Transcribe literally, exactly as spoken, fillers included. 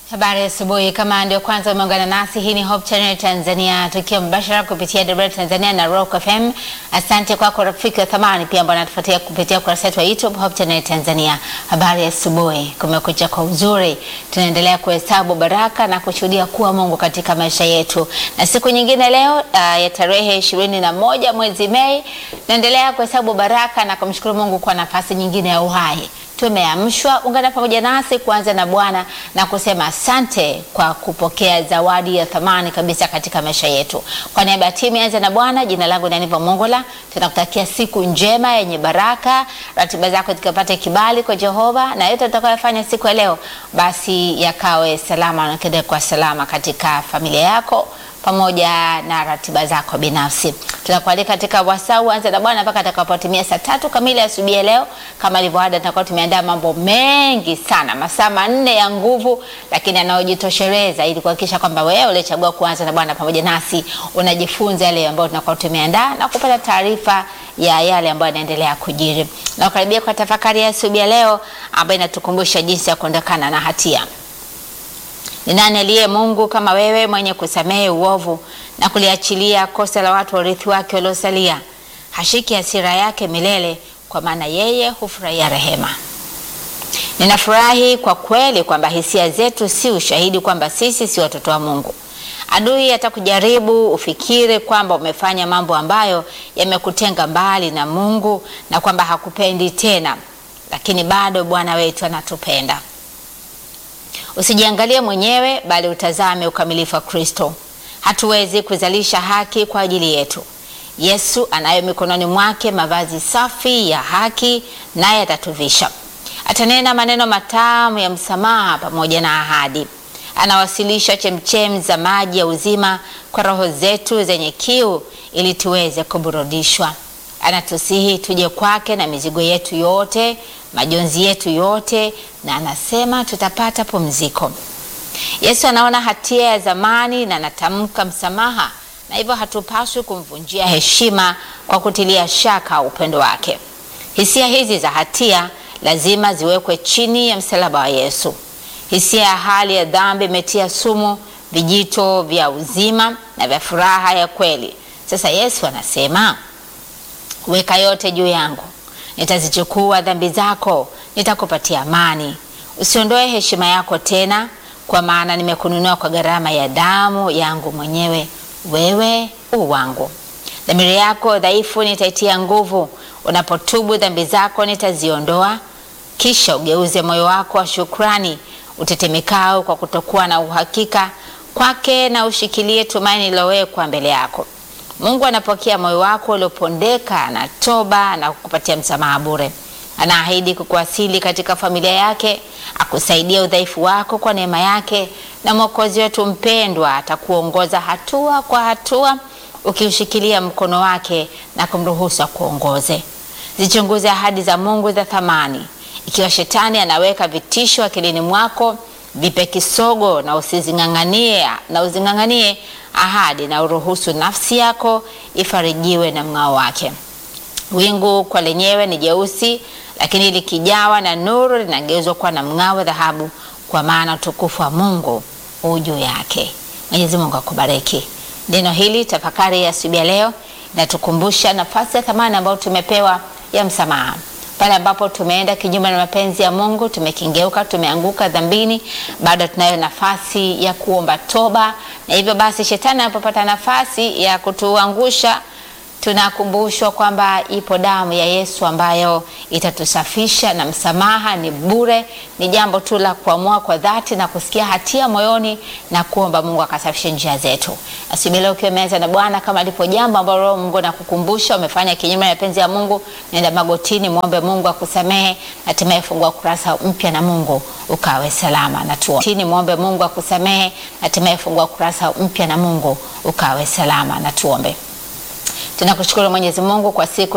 Habari asubuhi. Kama ndio kwanza umeungana nasi, hii ni Hope Channel Tanzania, tukiwa mbashara kupitia W R Tanzania na Rock F M. Asante kwako rafiki wa thamani pia ambao unatufuatia kupitia ukurasa wetu wa YouTube Hope Channel Tanzania. Habari asubuhi. Kumekucha kwa uzuri. Tunaendelea kuhesabu baraka na kushuhudia kuwa Mungu katika maisha yetu. Na siku nyingine leo uh, ya tarehe ishirini na moja mwezi Mei, tunaendelea kuhesabu baraka na kumshukuru Mungu kwa nafasi nyingine ya uhai. Tumeamshwa. Ungana pamoja nasi kuanza na Bwana na kusema asante kwa kupokea zawadi ya thamani kabisa katika maisha yetu. Kwa niaba ya timu Anza na Bwana, jina langu ni Aniva Mongola. Tunakutakia siku njema yenye baraka, ratiba zako zikapate kibali kwa Jehova, na yote tutakayofanya siku ya leo basi yakawe salama na kende kwa salama katika familia yako pamoja na ratiba zako binafsi. Tunakualika katika wasau Anza na Bwana mpaka atakapotimia saa tatu kamili asubuhi leo. Kama ilivyoada, tutakuwa tumeandaa mambo mengi sana, masaa manne ya nguvu, lakini yanayojitosheleza ili kuhakikisha kwamba wewe ulichagua kuanza na Bwana pamoja nasi unajifunza yale ambayo tunakuwa tumeandaa na kupata taarifa ya yale ambayo yanaendelea kujiri. Na karibia kwa tafakari ya asubuhi leo ambayo inatukumbusha jinsi ya kuondokana na hatia. Ni nani aliye Mungu kama wewe, mwenye kusamehe uovu na kuliachilia kosa la watu warithi wake waliosalia? Hashiki hasira yake milele, kwa maana yeye hufurahia rehema. Ninafurahi kwa kweli kwamba hisia zetu si ushahidi kwamba sisi si watoto wa Mungu. Adui atakujaribu ufikiri kwamba umefanya mambo ambayo yamekutenga mbali na Mungu na kwamba hakupendi tena, lakini bado Bwana wetu anatupenda. Usijiangalie mwenyewe, bali utazame ukamilifu wa Kristo. Hatuwezi kuzalisha haki kwa ajili yetu. Yesu anayo mikononi mwake mavazi safi ya haki, naye atatuvisha. Atanena maneno matamu ya msamaha pamoja na ahadi. Anawasilisha chemchem za maji ya uzima kwa roho zetu zenye kiu ili tuweze kuburudishwa. Anatusihi tuje kwake na mizigo yetu yote, majonzi yetu yote, na anasema tutapata pumziko. Yesu anaona hatia ya zamani na anatamka msamaha, na hivyo hatupaswi kumvunjia heshima kwa kutilia shaka upendo wake. Hisia hizi za hatia lazima ziwekwe chini ya msalaba wa Yesu. Hisia ya hali ya dhambi imetia sumu vijito vya uzima na vya furaha ya kweli. Sasa Yesu anasema, weka yote juu yangu, nitazichukua dhambi zako, nitakupatia amani. Usiondoe heshima yako tena, kwa maana nimekununua kwa gharama ya damu yangu mwenyewe. Wewe u wangu. Dhamiri yako dhaifu nitaitia nguvu. Unapotubu dhambi zako nitaziondoa. Kisha ugeuze moyo wako wa shukrani utetemekao kwa kutokuwa na uhakika kwake, na ushikilie tumaini lilowekwa mbele yako. Mungu anapokea moyo wako uliopondeka na toba na kukupatia msamaha bure. Anaahidi kukuasili katika familia yake, akusaidia udhaifu wako kwa neema yake, na Mwokozi wetu mpendwa atakuongoza hatua kwa hatua ukiushikilia mkono wake na kumruhusu akuongoze. Zichunguze ahadi za Mungu za thamani. Ikiwa shetani anaweka vitisho akilini mwako, vipe kisogo na usizinganganie na uzinganganie ahadi, na uruhusu nafsi yako ifarijiwe na mng'ao wake. Wingu kwa lenyewe ni jeusi, lakini likijawa na nuru linageuzwa kuwa na mng'ao wa dhahabu, kwa maana utukufu wa Mungu u juu yake. Mwenyezi Mungu akubariki. Neno hili tafakari ya asubuhi leo inatukumbusha nafasi ya thamani ambayo tumepewa ya msamaha. Pale ambapo tumeenda kinyume na mapenzi ya Mungu, tumekingeuka, tumeanguka dhambini, bado tunayo nafasi ya kuomba toba. Na hivyo basi shetani anapopata nafasi ya kutuangusha, tunakumbushwa kwamba ipo damu ya Yesu ambayo itatusafisha, na msamaha ni bure. Ni jambo tu la kuamua kwa dhati na kusikia hatia moyoni na kuomba Mungu akasafishe njia zetu. Asubuhi leo ukiwa umeanza na Bwana, kama lipo jambo ambalo Roho Mungu anakukumbusha umefanya kinyume na mapenzi ya Mungu, nenda magotini, muombe Mungu akusamehe, na hatimaye fungua kurasa mpya na Mungu ukawe salama. Na tuombe. Tini muombe Mungu akusamehe, na hatimaye fungua kurasa mpya na Mungu ukawe salama. Na tuombe. Tunakushukuru Mwenyezi Mungu kwa siku